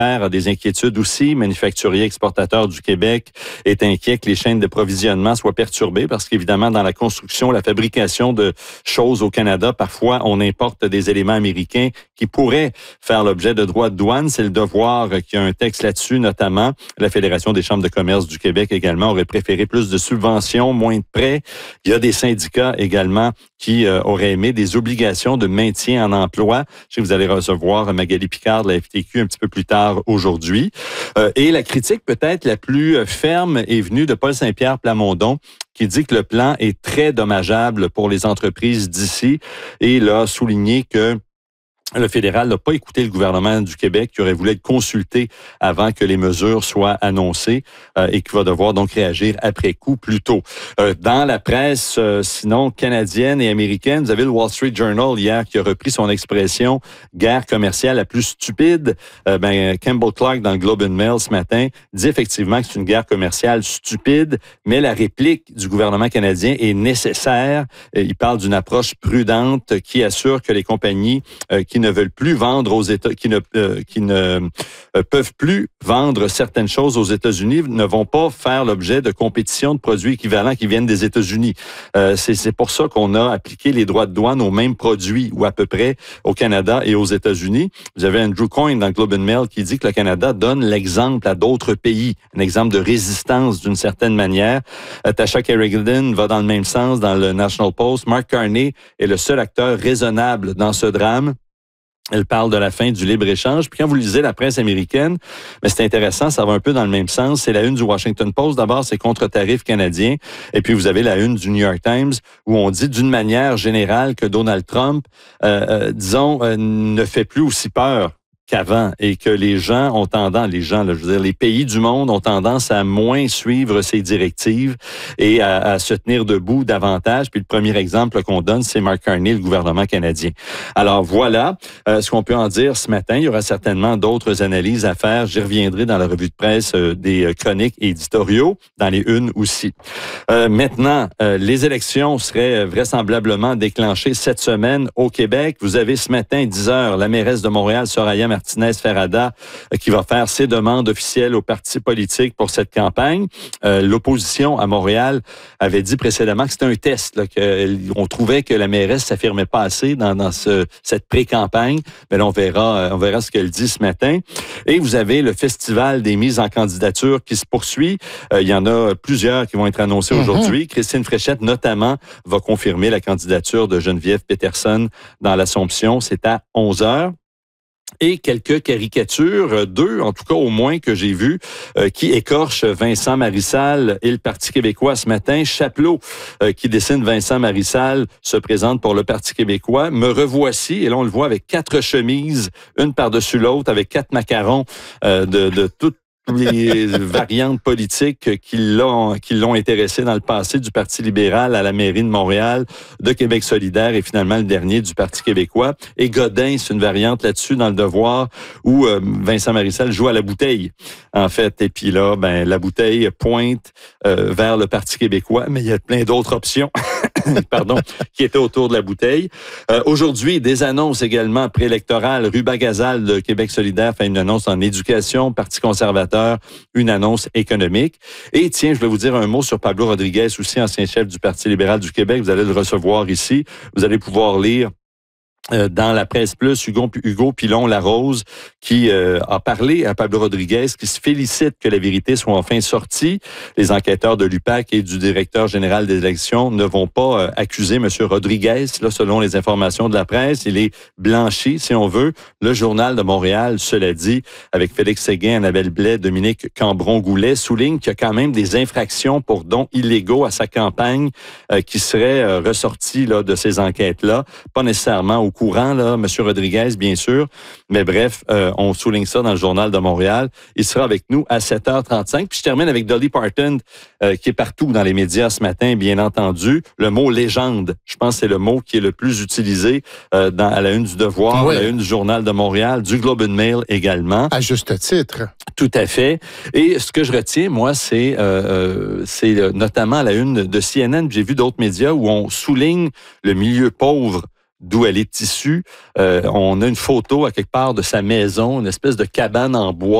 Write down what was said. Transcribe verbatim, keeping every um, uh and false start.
a des inquiétudes aussi. Manufacturier exportateur du Québec est inquiet que les chaînes d'approvisionnement soient perturbées parce qu'évidemment, dans la construction, la fabrication de choses au Canada, parfois, on importe des éléments américains qui pourraient faire l'objet de droits de douane. C'est le Devoir qui a un texte là-dessus, notamment. La Fédération des chambres de commerce du Québec également aurait préféré plus de subventions, moins de prêts. Il y a des syndicats également qui euh, auraient aimé des obligations de maintien en emploi. Je sais que vous allez recevoir Magali Picard de la F T Q un petit peu plus tard aujourd'hui. Euh, et la critique peut-être la plus ferme est venue de Paul Saint-Pierre Plamondon, qui dit que le plan est très dommageable pour les entreprises d'ici et il a souligné que le fédéral n'a pas écouté le gouvernement du Québec qui aurait voulu être consulté avant que les mesures soient annoncées euh, et qui va devoir donc réagir après coup plus tôt. Euh, dans la presse, euh, sinon canadienne et américaine, vous avez le Wall Street Journal hier qui a repris son expression « guerre commerciale la plus stupide euh, ». Ben, Campbell Clark dans le Globe and Mail ce matin dit effectivement que c'est une guerre commerciale stupide, mais la réplique du gouvernement canadien est nécessaire. Il parle d'une approche prudente qui assure que les compagnies euh, qui ne veulent plus vendre aux États, qui ne, euh, qui ne euh, peuvent plus vendre certaines choses aux États-Unis, ne vont pas faire l'objet de compétition de produits équivalents qui viennent des États-Unis. Euh, c'est, c'est pour ça qu'on a appliqué les droits de douane aux mêmes produits, ou à peu près, au Canada et aux États-Unis. Vous avez Andrew Coyne dans le Globe and Mail qui dit que le Canada donne l'exemple à d'autres pays, un exemple de résistance d'une certaine manière. Euh, Tasha Kerrigan va dans le même sens dans le National Post. Mark Carney est le seul acteur raisonnable dans ce drame. Elle parle de la fin du libre-échange. Puis quand vous lisez la presse américaine, mais c'est intéressant, ça va un peu dans le même sens. C'est la une du Washington Post. D'abord, c'est contre-tarifs canadiens. Et puis, vous avez la une du New York Times où on dit d'une manière générale que Donald Trump, euh, euh, disons, euh, ne fait plus aussi peur qu'avant et que les gens ont tendance, les gens, là, je veux dire, les pays du monde ont tendance à moins suivre ces directives et à, à se tenir debout davantage. Puis le premier exemple qu'on donne, c'est Mark Carney, le gouvernement canadien. Alors voilà euh, ce qu'on peut en dire ce matin. Il y aura certainement d'autres analyses à faire. J'y reviendrai dans la revue de presse euh, des chroniques éditoriaux, dans les unes aussi. Euh, maintenant, euh, les élections seraient vraisemblablement déclenchées cette semaine au Québec. Vous avez ce matin, dix heures, la mairesse de Montréal, Soraya Martinez-Ferrada, euh, qui va faire ses demandes officielles aux partis politiques pour cette campagne. Euh, l'opposition à Montréal avait dit précédemment que c'était un test, là, qu'on trouvait que la mairesse s'affirmait pas assez dans, dans ce, cette pré-campagne. Mais là, on verra, on verra ce qu'elle dit ce matin. Et vous avez le festival des mises en candidature qui se poursuit. Euh, il y en a plusieurs qui vont être annoncés mm-hmm. aujourd'hui. Christine Fréchette, notamment, va confirmer la candidature de Geneviève Peterson dans l'Assomption. C'est à onze heures. Et quelques caricatures, deux en tout cas au moins que j'ai vues, euh, qui écorchent Vincent Marissal et le Parti québécois ce matin. Chapelot, euh, qui dessine Vincent Marissal, se présente pour le Parti québécois. Me revoici, et là on le voit avec quatre chemises, une par-dessus l'autre, avec quatre macarons euh, de, de toutes les variantes politiques qui l'ont, qui l'ont intéressé dans le passé, du Parti libéral à la mairie de Montréal, de Québec solidaire et finalement le dernier du Parti québécois. Et Godin, c'est une variante là-dessus dans le Devoir où euh, Vincent Marissal joue à la bouteille, en fait. Et puis là, ben la bouteille pointe euh, vers le Parti québécois, mais il y a plein d'autres options pardon, qui étaient autour de la bouteille. Euh, aujourd'hui, des annonces également préélectorales. Ruba Gazal de Québec solidaire fait une annonce en éducation, Parti conservateur, une annonce économique. Et tiens, je vais vous dire un mot sur Pablo Rodriguez, aussi ancien chef du Parti libéral du Québec. Vous allez le recevoir ici. Vous allez pouvoir lire Euh, dans la presse plus, Hugo, Hugo Pilon-Larose qui euh, a parlé à Pablo Rodriguez, qui se félicite que la vérité soit enfin sortie. Les enquêteurs de l'U P A C et du directeur général des élections ne vont pas euh, accuser M. Rodriguez. Là, selon les informations de la presse, il est blanchi, si on veut. Le Journal de Montréal, cela dit, avec Félix Séguin, Annabelle Blais, Dominique Cambron-Goulet, souligne qu'il y a quand même des infractions pour dons illégaux à sa campagne euh, qui seraient euh, ressorties là, de ces enquêtes-là. Pas nécessairement au courant, là, M. Rodriguez, bien sûr. Mais bref, euh, on souligne ça dans le Journal de Montréal. Il sera avec nous à sept heures trente-cinq. Puis je termine avec Dolly Parton, euh, qui est partout dans les médias ce matin, bien entendu. Le mot légende, je pense que c'est le mot qui est le plus utilisé euh, dans, à la une du Devoir, oui. à la une du Journal de Montréal, du Globe and Mail également. À juste titre. Tout à fait. Et ce que je retiens, moi, c'est, euh, c'est notamment à la une de C N N. J'ai vu d'autres médias où on souligne le milieu pauvre d'où elle est issue. Euh, on a une photo à quelque part de sa maison, une espèce de cabane en bois